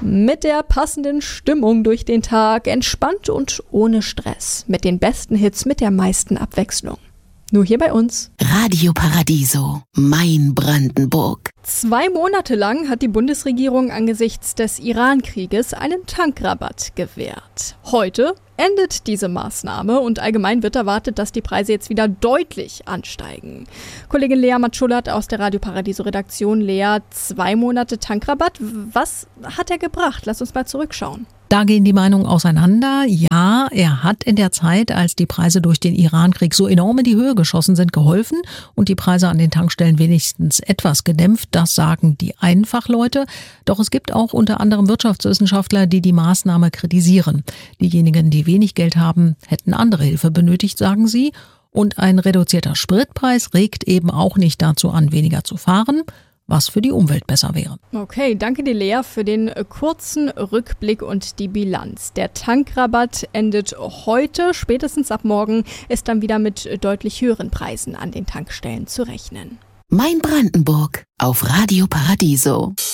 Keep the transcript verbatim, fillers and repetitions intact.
Mit der passenden Stimmung durch den Tag, entspannt und ohne Stress. Mit den besten Hits, mit der meisten Abwechslung. Nur hier bei uns. Radio Paradiso, mein Brandenburg. Zwei Monate lang hat die Bundesregierung angesichts des Iran-Krieges einen Tankrabatt gewährt. Heute endet diese Maßnahme und allgemein wird erwartet, dass die Preise jetzt wieder deutlich ansteigen. Kollegin Lea Matschulat aus der Radio Paradiso-Redaktion. Lea, zwei Monate Tankrabatt. Was hat er gebracht? Lass uns mal zurückschauen. Da gehen die Meinungen auseinander. Ja, er hat in der Zeit, als die Preise durch den Iran-Krieg so enorm in die Höhe geschossen sind, geholfen und die Preise an den Tankstellen wenigstens etwas gedämpft. Das sagen die Einfachleute. Doch es gibt auch unter anderem Wirtschaftswissenschaftler, die die Maßnahme kritisieren. Diejenigen, die wenig Geld haben, hätten andere Hilfe benötigt, sagen sie. Und ein reduzierter Spritpreis regt eben auch nicht dazu an, weniger zu fahren, was für die Umwelt besser wäre. Okay, danke dir, Lea, für den kurzen Rückblick und die Bilanz. Der Tankrabatt endet heute. Spätestens ab morgen ist dann wieder mit deutlich höheren Preisen an den Tankstellen zu rechnen. Mein Brandenburg auf Radio Paradiso.